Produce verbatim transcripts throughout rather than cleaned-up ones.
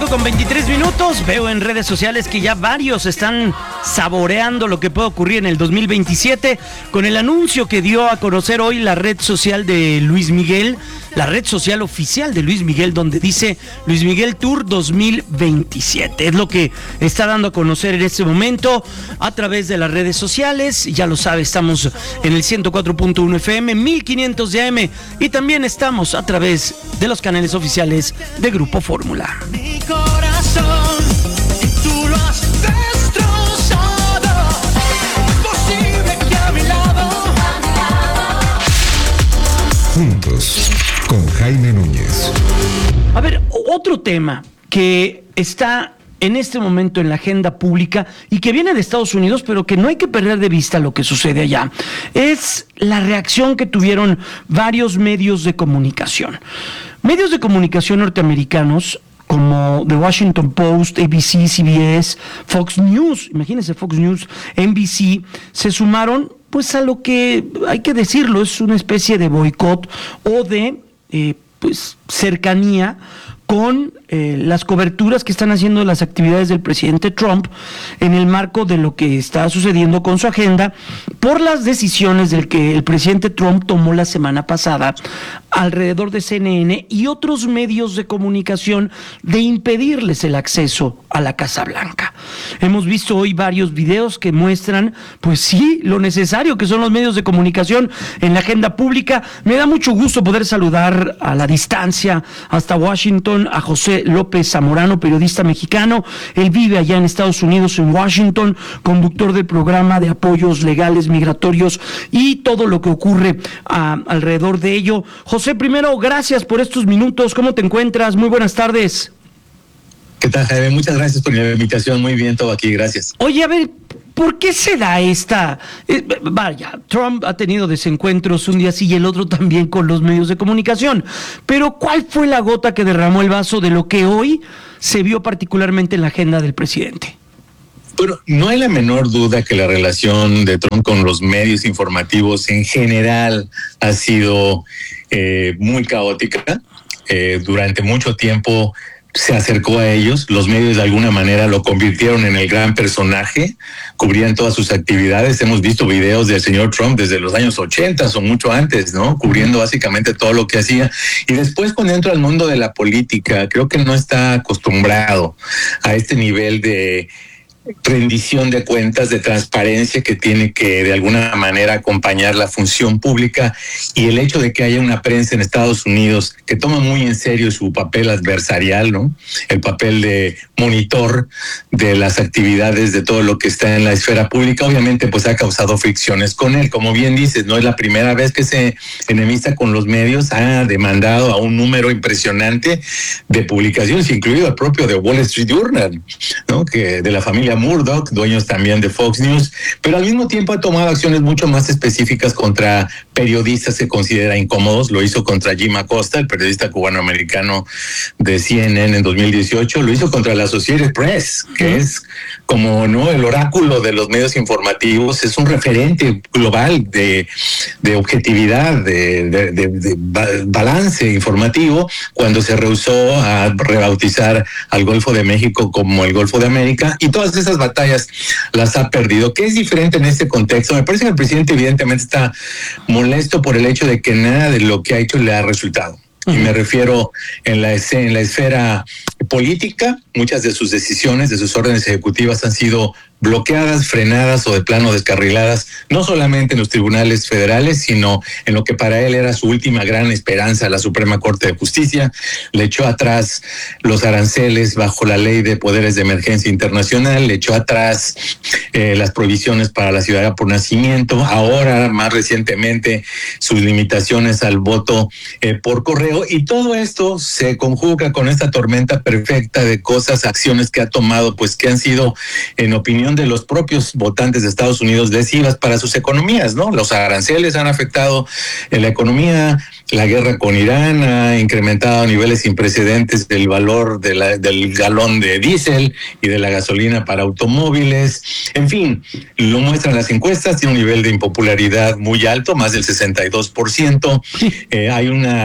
con veintitrés minutos. Veo en redes sociales que ya varios están saboreando lo que puede ocurrir en el dos mil veintisiete con el anuncio que dio a conocer hoy la red social de Luis Miguel, la red social oficial de Luis Miguel, donde dice Luis Miguel Tour dos mil veintisiete. Es lo que está dando a conocer en este momento a través de las redes sociales. Ya lo sabe, estamos en el ciento cuatro punto uno F M, mil quinientos de A M, y también estamos a través de los canales oficiales de Grupo Fórmula. Mi corazón, tú lo has destrozado. Imposible que a mi lado. Juntos, con Jaime Núñez. A ver, otro tema que está en este momento en la agenda pública y que viene de Estados Unidos, pero que no hay que perder de vista lo que sucede allá, es la reacción que tuvieron varios medios de comunicación. Medios de comunicación norteamericanos como The Washington Post, A B C, C B S, Fox News, imagínense Fox News, N B C, se sumaron pues a lo que, hay que decirlo, es una especie de boicot o de eh, pues cercanía con eh, las coberturas que están haciendo las actividades del presidente Trump en el marco de lo que está sucediendo con su agenda por las decisiones del que el presidente Trump tomó la semana pasada alrededor de C N N y otros medios de comunicación de impedirles el acceso a la Casa Blanca. Hemos visto hoy varios videos que muestran, pues sí, lo necesario que son los medios de comunicación en la agenda pública. Me da mucho gusto poder saludar a la distancia hasta Washington a José López Zamorano, periodista mexicano. Él vive allá en Estados Unidos, en Washington, conductor del programa de apoyos legales migratorios y todo lo que ocurre a, alrededor de ello. José, primero, gracias por estos minutos. ¿Cómo te encuentras? Muy buenas tardes. ¿Qué tal, Jaime? Muchas gracias por la invitación. Muy bien, todo aquí. Gracias. Oye, a ver, ¿por qué se da esta? Eh, vaya, Trump ha tenido desencuentros un día sí y el otro también con los medios de comunicación, pero ¿cuál fue la gota que derramó el vaso de lo que hoy se vio particularmente en la agenda del presidente? Bueno, no hay la menor duda que la relación de Trump con los medios informativos en general ha sido eh, muy caótica. Eh, durante mucho tiempo se acercó a ellos, los medios de alguna manera lo convirtieron en el gran personaje, cubrían todas sus actividades. Hemos visto videos del señor Trump desde los años ochenta o mucho antes, ¿no? Cubriendo básicamente todo lo que hacía. Y después, cuando entra al mundo de la política, creo que no está acostumbrado a este nivel de rendición de cuentas, de transparencia que tiene que de alguna manera acompañar la función pública, y el hecho de que haya una prensa en Estados Unidos que toma muy en serio su papel adversarial, ¿no? El papel de monitor de las actividades de todo lo que está en la esfera pública, obviamente pues ha causado fricciones con él. Como bien dices, no es la primera vez que se enemista con los medios, ha demandado a un número impresionante de publicaciones, incluido el propio de Wall Street Journal, ¿no? Que de la familia Murdoch, dueños también de Fox News, pero al mismo tiempo ha tomado acciones mucho más específicas contra periodistas que considera incómodos. Lo hizo contra Jim Acosta, el periodista cubanoamericano de C N N en dos mil dieciocho, lo hizo contra la Associated Press, que es como no el oráculo de los medios informativos, es un referente global de, de objetividad, de, de, de, de balance informativo, cuando se rehusó a rebautizar al Golfo de México como el Golfo de América, y todas esas batallas las ha perdido. ¿Qué es diferente en este contexto? Me parece que el presidente evidentemente está molesto por el hecho de que nada de lo que ha hecho le ha resultado. Y me refiero en la, en la esfera política, muchas de sus decisiones, de sus órdenes ejecutivas han sido bloqueadas, frenadas o de plano descarriladas, no solamente en los tribunales federales, sino en lo que para él era su última gran esperanza, la Suprema Corte de Justicia. Le echó atrás los aranceles bajo la Ley de Poderes de Emergencia Internacional, le echó atrás eh, las prohibiciones para la ciudadanía por nacimiento, ahora más recientemente sus limitaciones al voto eh, por correo, y todo esto se conjuga con esta tormenta perfecta de cosas, acciones que ha tomado, pues que han sido, en opinión de los propios votantes de Estados Unidos, lesivas para sus economías, ¿no? Los aranceles han afectado en la economía, la guerra con Irán ha incrementado a niveles sin precedentes el valor de la, del galón de diésel y de la gasolina para automóviles. En fin, lo muestran las encuestas, tiene un nivel de impopularidad muy alto, más del sesenta y dos por ciento. Eh, hay una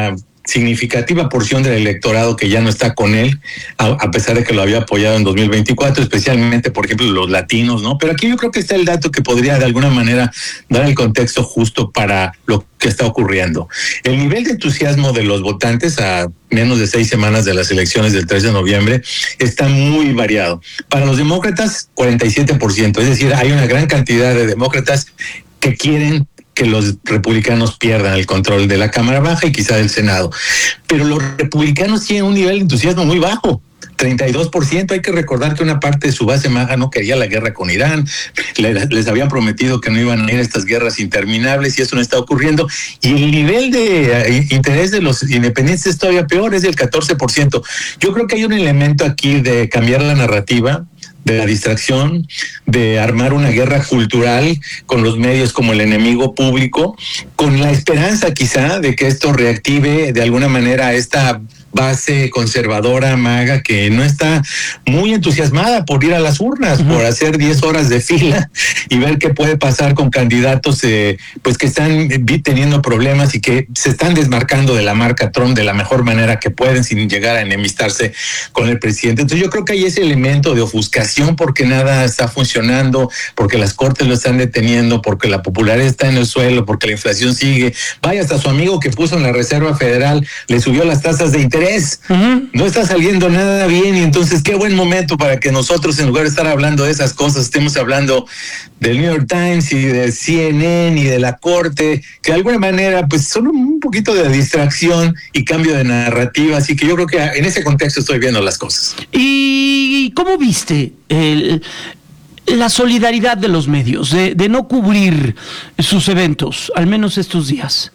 significativa porción del electorado que ya no está con él, a, a pesar de que lo había apoyado en dos mil veinticuatro, especialmente, por ejemplo, los latinos, ¿no? Pero aquí yo creo que está el dato que podría de alguna manera dar el contexto justo para lo que está ocurriendo. El nivel de entusiasmo de los votantes a menos de seis semanas de las elecciones del tres de noviembre está muy variado. Para los demócratas, cuarenta y siete por ciento, es decir, hay una gran cantidad de demócratas que quieren que los republicanos pierdan el control de la Cámara Baja y quizá del Senado. Pero los republicanos tienen un nivel de entusiasmo muy bajo, treinta y dos por ciento. Hay que recordar que una parte de su base maja no quería la guerra con Irán, les habían prometido que no iban a ir a estas guerras interminables y eso no está ocurriendo. Y el nivel de interés de los independientes es todavía peor, es del catorce por ciento. Yo creo que hay un elemento aquí de cambiar la narrativa, de la distracción, de armar una guerra cultural con los medios como el enemigo público, con la esperanza quizá de que esto reactive de alguna manera esta base conservadora maga que no está muy entusiasmada por ir a las urnas, uh-huh. por hacer diez horas de fila y ver qué puede pasar con candidatos eh, pues que están teniendo problemas y que se están desmarcando de la marca Trump de la mejor manera que pueden sin llegar a enemistarse con el presidente. Entonces yo creo que hay ese elemento de ofuscación porque nada está funcionando, porque las cortes lo están deteniendo, porque la popularidad está en el suelo, porque la inflación sigue. Vaya, hasta su amigo que puso en la Reserva Federal le subió las tasas de interés. Uh-huh. No está saliendo nada bien y entonces qué buen momento para que nosotros, en lugar de estar hablando de esas cosas, estemos hablando del New York Times y de C N N y de la Corte, que de alguna manera pues son un poquito de distracción y cambio de narrativa, así que yo creo que en ese contexto estoy viendo las cosas. ¿Y cómo viste el... la solidaridad de los medios, de, de no cubrir sus eventos, al menos estos días?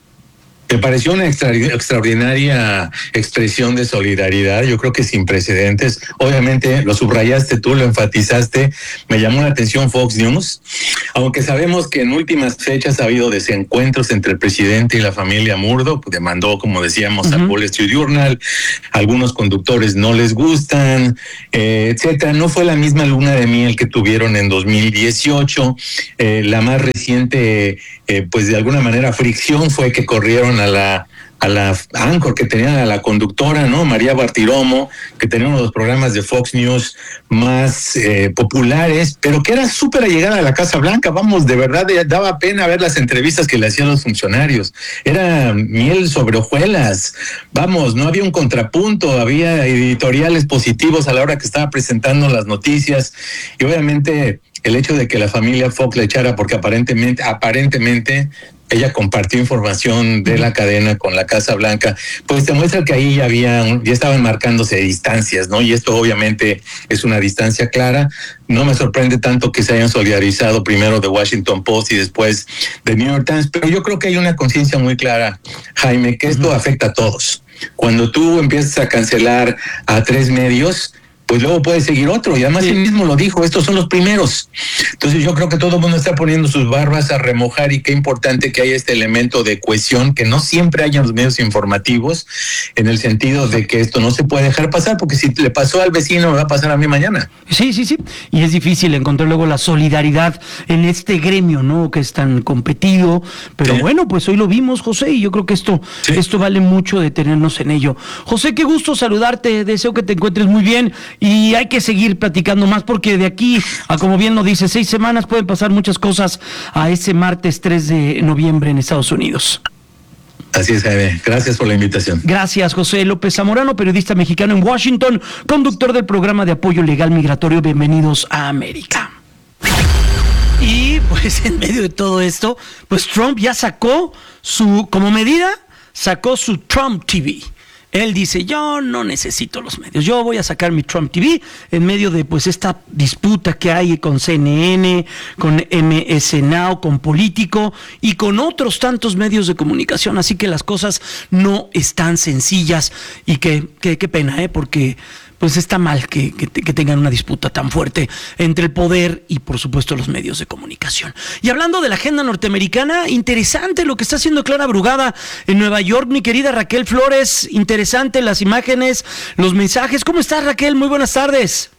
Me pareció una extra, extraordinaria expresión de solidaridad, yo creo que sin precedentes. Obviamente lo subrayaste tú, lo enfatizaste, me llamó la atención Fox News, aunque sabemos que en últimas fechas ha habido desencuentros entre el presidente y la familia Murdoch, demandó, como decíamos, uh-huh. al Wall Street Journal, algunos conductores no les gustan, eh, etcétera. No fue la misma luna de miel que tuvieron en dos mil dieciocho, eh, la más reciente, eh, pues de alguna manera fricción fue que corrieron a la a la anchor que tenía, a la conductora, ¿no? María Bartiromo, que tenía uno de los programas de Fox News más eh, populares, pero que era súper allegada a la Casa Blanca. Vamos, de verdad, daba pena ver las entrevistas que le hacían los funcionarios. Era miel sobre hojuelas. Vamos, no había un contrapunto, había editoriales positivos a la hora que estaba presentando las noticias. Y obviamente el hecho de que la familia Fox le echara, porque aparentemente, aparentemente, ella compartió información de la cadena con la Casa Blanca, pues te muestra que ahí ya había, ya estaban marcándose distancias, ¿no? Y esto obviamente es una distancia clara. No me sorprende tanto que se hayan solidarizado primero de Washington Post y después de New York Times, pero yo creo que hay una conciencia muy clara, Jaime, que esto uh-huh. afecta a todos. Cuando tú empiezas a cancelar a tres medios, pues luego puede seguir otro, y además sí. él mismo lo dijo, estos son los primeros. Entonces yo creo que todo el mundo está poniendo sus barbas a remojar, y qué importante que haya este elemento de cohesión, que no siempre haya en los medios informativos, en el sentido de que esto no se puede dejar pasar, porque si le pasó al vecino, me va a pasar a mí mañana. Sí, sí, sí, y es difícil encontrar luego la solidaridad en este gremio, ¿no?, que es tan competido, pero sí. bueno, pues hoy lo vimos, José, y yo creo que esto, sí. esto vale mucho detenernos en ello. José, qué gusto saludarte, deseo que te encuentres muy bien, y hay que seguir platicando más, porque de aquí a, como bien lo dice, seis semanas pueden pasar muchas cosas a ese martes tres de noviembre en Estados Unidos. Así es, Jaime. Gracias por la invitación. Gracias, José López Zamorano, periodista mexicano en Washington, conductor del programa de apoyo legal migratorio Bienvenidos a América. Y pues en medio de todo esto, pues Trump ya sacó su, como medida, sacó su Trump T V. Él dice, yo no necesito los medios, yo voy a sacar mi Trump T V en medio de pues esta disputa que hay con C N N, con M S Now, con Político y con otros tantos medios de comunicación. Así que las cosas no están sencillas, y que, que, qué pena, ¿eh? porque pues está mal que, que, que tengan una disputa tan fuerte entre el poder y, por supuesto, los medios de comunicación. Y hablando de la agenda norteamericana, interesante lo que está haciendo Clara Brugada en Nueva York, mi querida Raquel Flores. Interesante las imágenes, los mensajes. ¿Cómo estás, Raquel? Muy buenas tardes.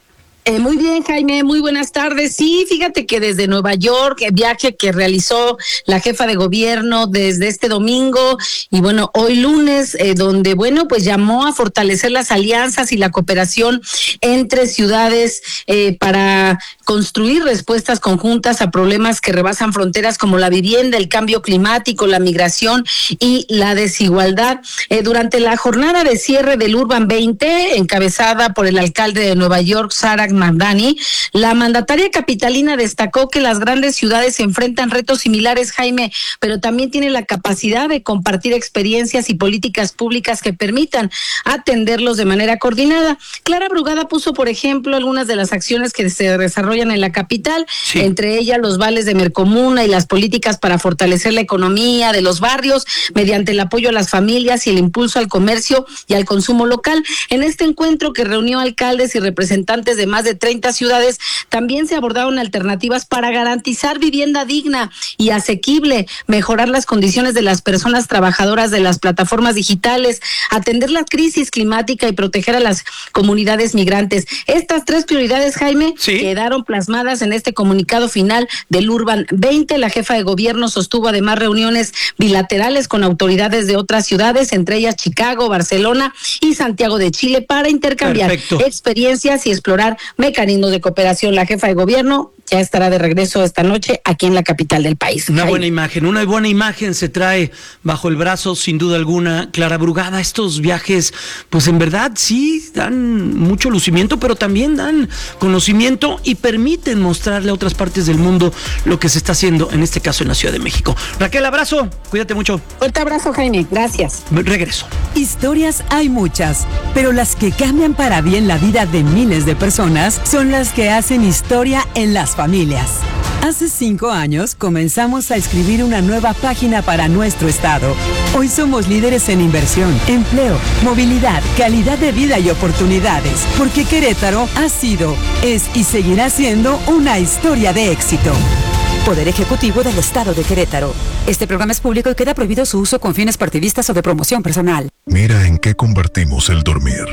Eh, muy bien, Jaime, muy buenas tardes. Sí, fíjate que desde Nueva York, el viaje que realizó la jefa de gobierno desde este domingo y bueno, hoy lunes, eh, donde bueno, pues llamó a fortalecer las alianzas y la cooperación entre ciudades eh, para construir respuestas conjuntas a problemas que rebasan fronteras como la vivienda, el cambio climático, la migración y la desigualdad. Eh, durante la jornada de cierre del Urban veinte, encabezada por el alcalde de Nueva York, Sarah Mamdani, la mandataria capitalina destacó que las grandes ciudades enfrentan retos similares, Jaime, pero también tienen la capacidad de compartir experiencias y políticas públicas que permitan atenderlos de manera coordinada. Clara Brugada puso, por ejemplo, algunas de las acciones que se desarrollan en la capital, sí. Entre ellas los vales de Mercomuna y las políticas para fortalecer la economía de los barrios mediante el apoyo a las familias y el impulso al comercio y al consumo local. En este encuentro, que reunió alcaldes y representantes de más de treinta ciudades, también se abordaron alternativas para garantizar vivienda digna y asequible, mejorar las condiciones de las personas trabajadoras de las plataformas digitales, atender la crisis climática y proteger a las comunidades migrantes. Estas tres prioridades, Jaime, sí. quedaron plasmadas en este comunicado final del Urban veinte. La jefa de gobierno sostuvo además reuniones bilaterales con autoridades de otras ciudades, entre ellas Chicago, Barcelona y Santiago de Chile, para intercambiar Perfecto. experiencias y explorar mecanismos de cooperación. La jefa de gobierno ya estará de regreso esta noche aquí en la capital del país. Una Jaime. buena imagen, una buena imagen se trae bajo el brazo, sin duda alguna, Clara Brugada. Estos viajes, pues en verdad sí dan mucho lucimiento, pero también dan conocimiento y permiten mostrarle a otras partes del mundo lo que se está haciendo, en este caso en la Ciudad de México. Raquel, abrazo, cuídate mucho. Fuerte abrazo, Jaime, gracias. Regreso. Historias hay muchas, pero las que cambian para bien la vida de miles de personas son las que hacen historia en las familias. Hace cinco años comenzamos a escribir una nueva página para nuestro estado. Hoy somos líderes en inversión, empleo, movilidad, calidad de vida y oportunidades, porque Querétaro ha sido, es y seguirá siendo una historia de éxito. Poder Ejecutivo del Estado de Querétaro. Este programa es público y queda prohibido su uso con fines partidistas o de promoción personal. Mira en qué convertimos el dormir.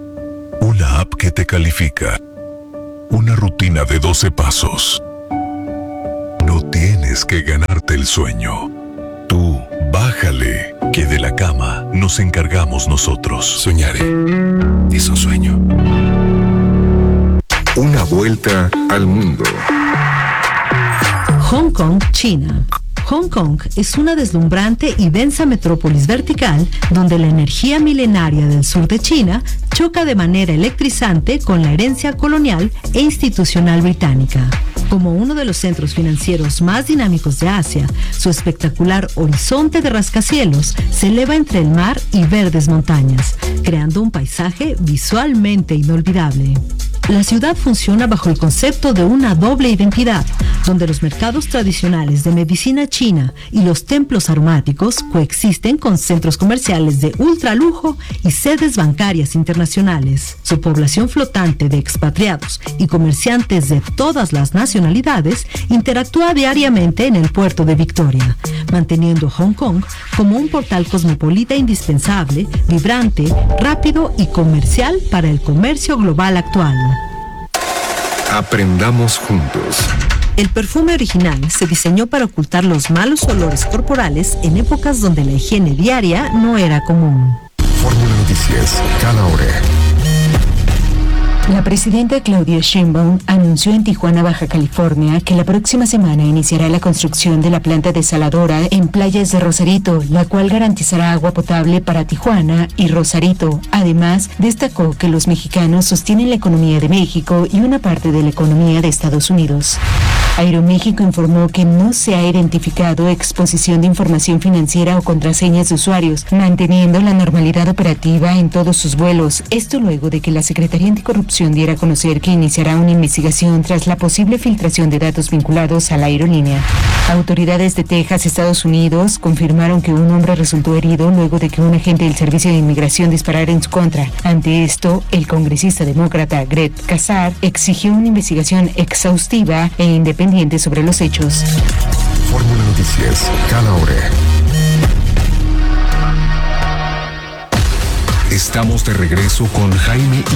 Una app que te califica. Una rutina de doce pasos. No tienes que ganarte el sueño. Tú, bájale, que de la cama nos encargamos nosotros. Soñaré. Es un sueño. Una vuelta al mundo. Hong Kong, China. Hong Kong es una deslumbrante y densa metrópolis vertical donde la energía milenaria del sur de China choca de manera electrizante con la herencia colonial e institucional británica. Como uno de los centros financieros más dinámicos de Asia, su espectacular horizonte de rascacielos se eleva entre el mar y verdes montañas, creando un paisaje visualmente inolvidable. La ciudad funciona bajo el concepto de una doble identidad, donde los mercados tradicionales de medicina china y los templos aromáticos coexisten con centros comerciales de ultralujo y sedes bancarias internacionales. Su población flotante de expatriados y comerciantes de todas las nacionalidades interactúa diariamente en el puerto de Victoria, manteniendo Hong Kong como un portal cosmopolita indispensable, vibrante, rápido y comercial para el comercio global actual. Aprendamos juntos. El perfume original se diseñó para ocultar los malos olores corporales en épocas donde la higiene diaria no era común. Fórmula Noticias, cada hora. La presidenta Claudia Sheinbaum anunció en Tijuana, Baja California, que la próxima semana iniciará la construcción de la planta desaladora en Playas de Rosarito, la cual garantizará agua potable para Tijuana y Rosarito. Además, destacó que los mexicanos sostienen la economía de México y una parte de la economía de Estados Unidos. Aeroméxico informó que no se ha identificado exposición de información financiera o contraseñas de usuarios, manteniendo la normalidad operativa en todos sus vuelos. Esto luego de que la Secretaría Anticorrupción diera a conocer que iniciará una investigación tras la posible filtración de datos vinculados a la aerolínea. Autoridades de Texas, Estados Unidos, confirmaron que un hombre resultó herido luego de que un agente del Servicio de Inmigración disparara en su contra. Ante esto, el congresista demócrata Greg Casar exigió una investigación exhaustiva e independiente sobre los hechos. Fórmula Noticias, cada hora. Estamos de regreso con Jaime y